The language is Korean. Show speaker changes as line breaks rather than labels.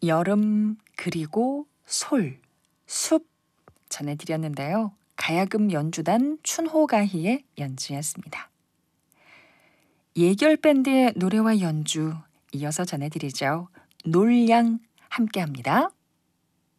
여름 그리고 솔, 숲 전해드렸는데요. 가야금 연주단 춘호가희의 연주였습니다. 예결밴드의 노래와 연주 이어서 전해드리죠. 놀량 함께합니다.